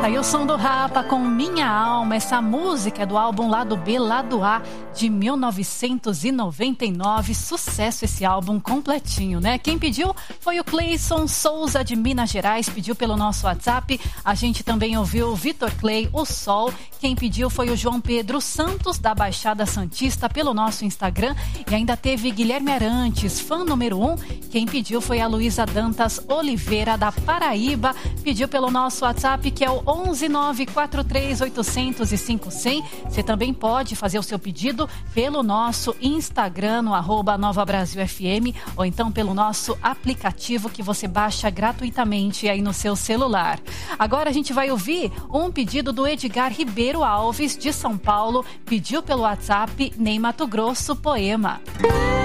Tá aí o som do Rapa com Minha Alma. Essa música é do álbum Lado B, Lado A, de 1999. Sucesso esse álbum completinho, né? Quem pediu foi o Cleison Souza, de Minas Gerais. Pediu pelo nosso WhatsApp. A gente também ouviu o Vitor Clay, O Sol. Quem pediu foi o João Pedro Santos, da Baixada Santista, pelo nosso Instagram. E ainda teve Guilherme Arantes, fã número 1. Quem pediu foi a Luísa Dantas Oliveira, da Paraíba. Pediu pelo nosso WhatsApp, que é o 11943800500. Você também pode fazer o seu pedido pelo nosso Instagram, no @NovaBrasilFM, ou então pelo nosso aplicativo que você baixa gratuitamente aí no seu celular. Agora a gente vai ouvir um pedido do Edgar Ribeiro Alves, de São Paulo. Pediu pelo WhatsApp, Ney Matogrosso, Poema.